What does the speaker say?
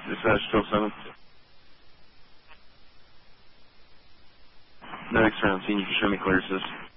Dispatch 12-7. No external team, you can show me clear, sis.